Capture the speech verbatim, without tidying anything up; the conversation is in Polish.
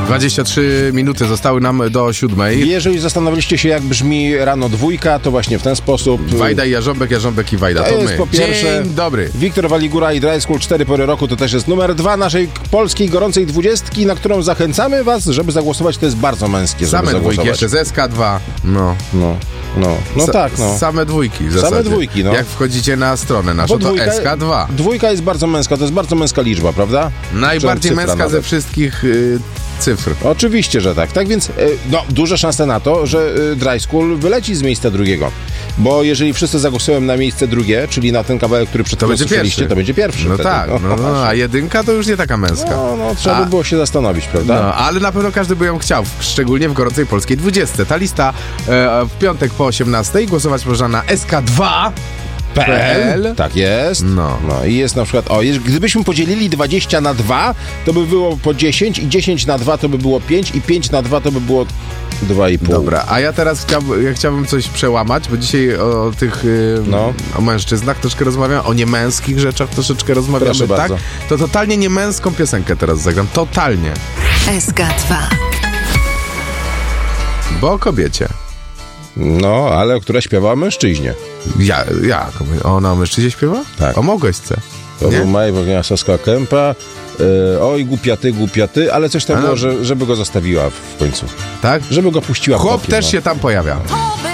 dwadzieścia trzy minuty zostały nam do siódmej. Jeżeli zastanawialiście się, jak brzmi rano dwójka, to właśnie w ten sposób. Wajda i Jarząbek, Jarząbek i Wajda. To, to jest my. po pierwsze. Dzień dobry. Wiktor Waligura i Dry School cztery pory roku to też jest numer dwa naszej polskiej gorącej dwudziestki, na którą zachęcamy was, żeby zagłosować. To jest bardzo męskie, żeby Same zagłosować. dwójki, jeszcze z S K dwa. No. No, no, no Sa- tak, no. Same dwójki w Same zasadzie. dwójki, no. Jak wchodzicie na stronę naszą, Bo to dwójka- S K dwa. Dwójka jest bardzo męska, to jest bardzo męska liczba, prawda? Najbardziej Czy męska cyfra ze nawet? wszystkich y, cyfr. Oczywiście, że tak. Tak więc, e, no, duże szanse na to, że e, Dry School wyleci z miejsca drugiego. Bo jeżeli wszyscy zagłosują na miejsce drugie, czyli na ten kawałek, który przed To chwilą będzie słyszeliście, pierwszy. to będzie pierwszy. No wtedy. tak, no, no, a jedynka to już nie taka męska. No, no, trzeba A- by było się zastanowić, prawda? No, ale na pewno każdy by ją chciał, szczególnie w gorącej polskiej dwudziestce. Ta lista e, w piątek po osiemnastej. Głosować można na S K dwa. P L. P L. Tak jest. No. No i jest na przykład, o, jeż- gdybyśmy podzielili dwadzieścia na dwa, to by było po dziesięć i dziesięć na dwa to by było pięć i pięć na dwa to by było dwa i pół. Dobra, a ja teraz chciałbym, ja chciałbym coś przełamać, bo dzisiaj o tych y, No. o mężczyznach troszkę rozmawiam, o niemęskich rzeczach troszeczkę rozmawiamy, Proszę tak? bardzo. To totalnie niemęską piosenkę teraz zagram, totalnie. S K dwa. Bo o kobiecie. No, ale o której śpiewa o mężczyźnie. Ja, jak? Ona o mężczyźnie śpiewa? Tak. O Małgośce. To Nie? był Maj Wognia Saska Kępa. E, oj, głupia ty, głupia ty, ale coś tam Ale- było, że, żeby go zostawiła w końcu. Tak? Żeby go puściła. Chłop bokiem, też no. się tam pojawia.